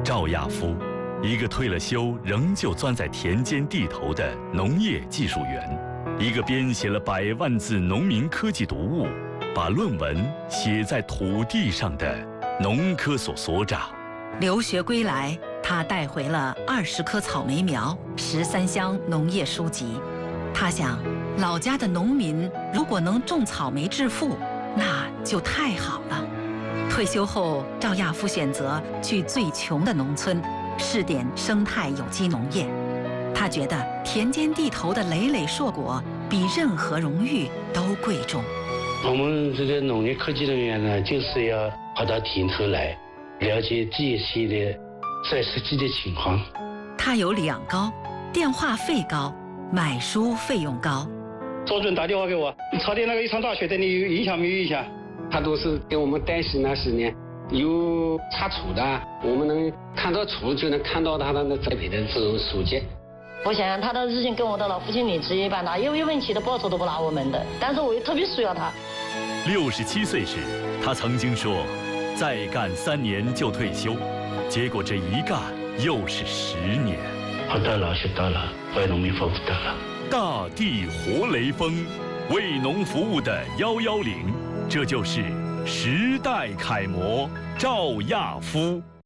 赵亚夫，一个退了休仍旧钻在田间地头的农业技术员，一个编写了100万字农民科技读物，把论文写在土地上的农科所所长。 留学归来，他带回了20棵草莓苗、13箱农业书籍。他想，老家的农民如果能种草莓致富，那就太好了。退休后，赵亚夫选择去最穷的农村，试点生态有机农业。他觉得田间地头的累累硕果比任何荣誉都贵重。 我们这个农业科技人员呢，就是要跑到田头来，了解这些的实际的情况。 他有2高，电话费高，买书费用高。 周主任打电话给我，你朝天那个一场大雪对你有影响没有影响？ 他都是给我们担心那是呢，有查处的，我们能看到处就能看到他的栽培的这种书籍。 我想他的日情跟我的老父亲理智一般的，有问题的报酬都不拿我们的，但是我又特别需要他。 67岁时，他曾经说，再干3年就退休，结果这一干又是10年。 活到老学到老，为农民服务到老。 大地活雷锋，为农服务的110，这就是时代楷模赵亚夫。